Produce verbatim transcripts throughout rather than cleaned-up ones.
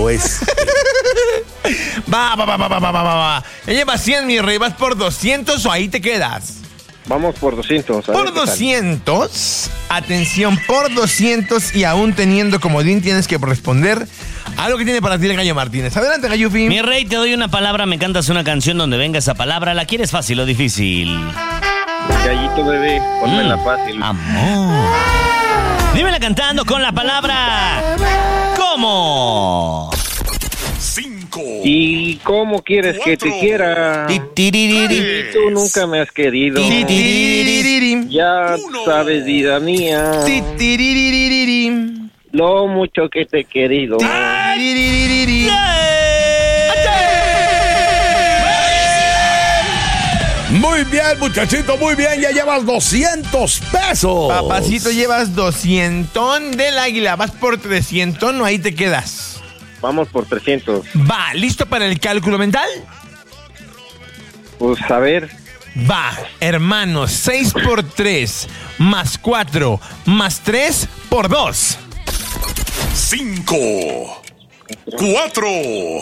oeste. Va, va, va, va, va, va, va, va. Ya llevas cien, mi rey. ¿Vas por doscientos o ahí te quedas? Vamos por doscientos. a ver Por qué tal. doscientos. Atención, por doscientos y aún teniendo comodín tienes que responder algo que tiene para ti el Gallo Martínez. Adelante, Gallufi. Mi rey, te doy una palabra, me cantas una canción donde venga esa palabra. ¿La quieres fácil o difícil? Gallito bebé, ponmela Mm. fácil. Amor. Dímela cantando con la palabra. ¿Cómo? Cinco. ¿Y cómo quieres que te Cuatro. quiera? Ti, tiririri. Y tú nunca me has querido. Ti, tiririri. Ya Uno. sabes, vida mía, Ti, tiririri. lo mucho que te he querido. Tiririri. Muy bien, muchachito, muy bien. Ya llevas doscientos pesos. Papacito, llevas doscientos del águila. Vas por trescientos, no ahí te quedas. Vamos por trescientos. Va, ¿listo para el cálculo mental? Pues a ver, Va, hermanos, seis por tres, más cuatro, más tres por dos. Cinco. Cuatro.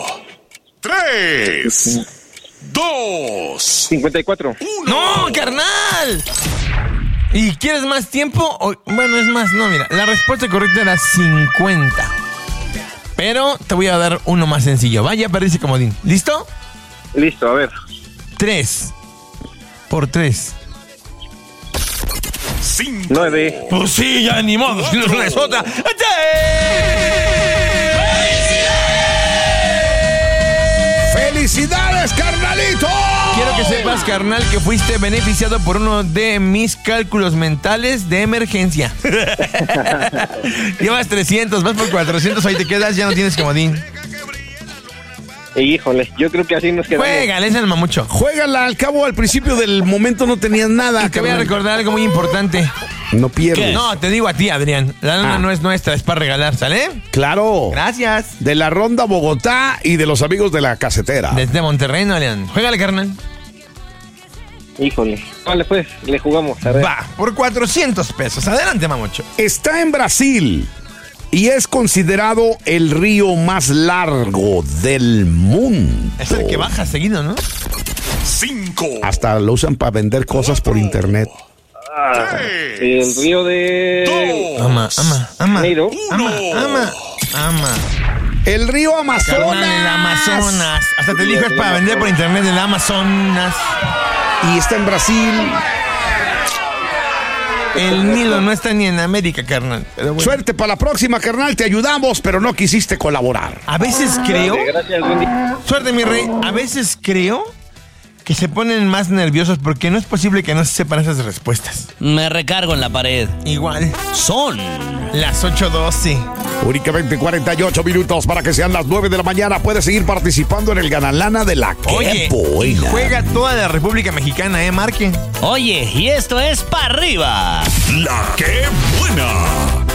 Tres. Dos. cincuenta y cuatro. ¡No, carnal! ¿Y quieres más tiempo? O- bueno, es más, no, mira, la respuesta correcta era cincuenta. Pero te voy a dar uno más sencillo. Vaya, perdiste comodín. ¿Listo? Listo, a ver. tres por tres. Cinco. Nueve. Pues sí, ya ni modo, si no es una es otra. ¡Felicidades, carnalito! Quiero que sepas, carnal, que fuiste beneficiado por uno de mis cálculos mentales de emergencia. Llevas trescientos, vas por cuatrocientos, ahí te quedas, ya no tienes comodín. Y híjole, yo creo que así nos quedamos. Juégale, es el mamucho. Juégala, al cabo, al principio del momento no tenías nada. Y te voy a carnal. recordar algo muy importante. No pierdes. ¿Qué? No, te digo a ti, Adrián. La lana Ah. no es nuestra, es para regalar, ¿sale? Claro. Gracias. De la Ronda Bogotá y de los amigos de la casetera. Desde Monterrey, no, Adrián. Juégale, carnal. Híjole. Vale, pues, le jugamos. A ver. Va, por cuatrocientos pesos. Adelante, mamucho. Está en Brasil y es considerado el río más largo del mundo. Es el que baja seguido, ¿no? Cinco. Hasta lo usan para vender cosas por internet. Ah, el río de... Dos. Ama, ama, ama. Janeiro. Ama, ama, ama. El río Amazonas. Carnal, el Amazonas. Hasta te dijo es para vender por internet el Amazonas. Y está en Brasil. El Nilo no está ni en América, carnal. Pero bueno. Suerte para la próxima, carnal. Te ayudamos, pero no quisiste colaborar. A veces creo... Gracias, Wendy. Suerte, mi rey. A veces creo que se ponen más nerviosos porque no es posible que no se sepan esas respuestas. Me recargo en la pared. Igual. Son Las ocho doce. Únicamente cuarenta y ocho minutos para que sean las nueve de la mañana. Puedes seguir participando en el Ganalana de la Oye, Qué y buena. juega toda la República Mexicana, ¿eh? Marquen. Oye, y esto es para arriba. La que buena.